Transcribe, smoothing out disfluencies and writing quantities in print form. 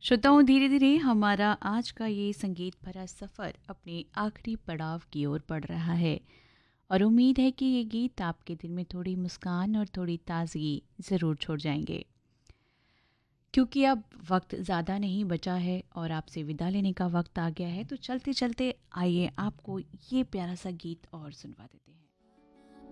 श्रोताओं, धीरे धीरे हमारा आज का ये संगीत भरा सफ़र अपने आखिरी पड़ाव की ओर बढ़ रहा है और उम्मीद है कि ये गीत आपके दिल में थोड़ी मुस्कान और थोड़ी ताजगी ज़रूर छोड़ जाएंगे। क्योंकि अब वक्त ज़्यादा नहीं बचा है और आपसे विदा लेने का वक्त आ गया है, तो चलते चलते आइए आपको ये प्यारा सा गीत और सुनवा देते हैं।